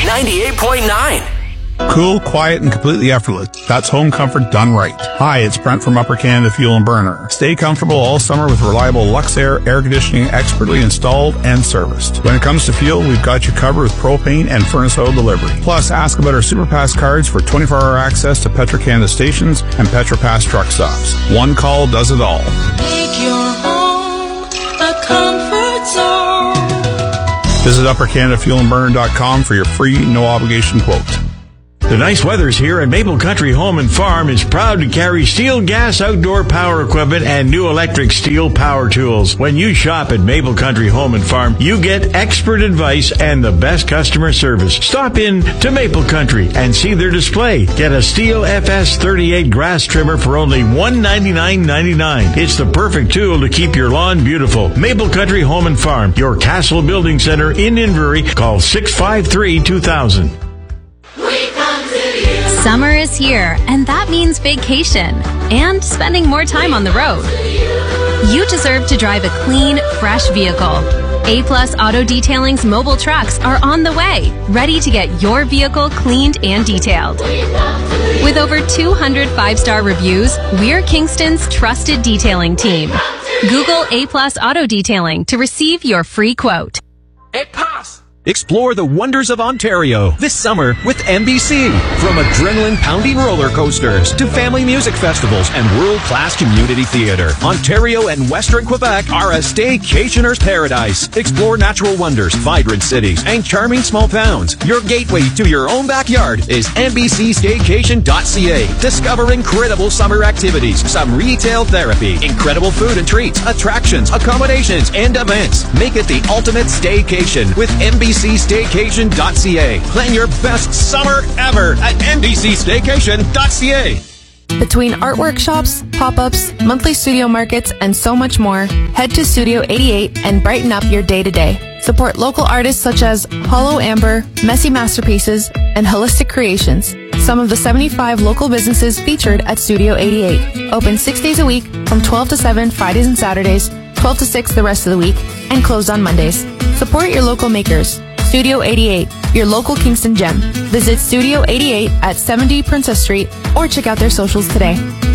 98.9. Cool, quiet, and completely effortless. That's home comfort done right. Hi, it's Brent from Upper Canada Fuel and Burner. Stay comfortable all summer with reliable Luxair air conditioning expertly installed and serviced. When it comes to fuel, we've got you covered with propane and furnace oil delivery. Plus, ask about our SuperPass cards for 24-hour access to Petro-Canada stations and PetroPass truck stops. One call does it all. Make your home a comfort zone. Visit UpperCanadaFuelandBurner.com for your free, no-obligation quote. The nice weather's here, and Maple Country Home and Farm is proud to carry steel gas outdoor power equipment and new electric steel power tools. When you shop at Maple Country Home and Farm, you get expert advice and the best customer service. Stop in to Maple Country and see their display. Get a Steel FS38 grass trimmer for only $199.99. It's the perfect tool to keep your lawn beautiful. Maple Country Home and Farm, your Castle Building Center in Inverie. Call 653-2000. Summer is here, and that means vacation and spending more time on the road. You deserve to drive a clean, fresh vehicle. A-Plus Auto Detailing's mobile trucks are on the way, ready to get your vehicle cleaned and detailed. With over 200 five-star reviews, we're Kingston's trusted detailing team. Google A-Plus Auto Detailing to receive your free quote. A-Plus! Explore the wonders of Ontario this summer with NBC. From adrenaline-pounding roller coasters to family music festivals and world-class community theater, Ontario and Western Quebec are a staycationer's paradise. Explore natural wonders, vibrant cities, and charming small towns. Your gateway to your own backyard is NBCStaycation.ca. Discover incredible summer activities, some retail therapy, incredible food and treats, attractions, accommodations, and events. Make it the ultimate staycation with NBCStaycation.ca. Plan your best summer ever at NBCStaycation.ca. Between art workshops, pop-ups, monthly studio markets, and so much more, head to Studio 88 and brighten up your day-to-day. Support local artists such as Hollow Amber, Messy Masterpieces, and Holistic Creations. Some of the 75 local businesses featured at Studio 88. Open 6 days a week from 12 to 7 Fridays and Saturdays, 12 to 6 the rest of the week, and closed on Mondays. Support your local makers. Studio 88, your local Kingston gem. Visit Studio 88 at 70 Princess Street or check out their socials today.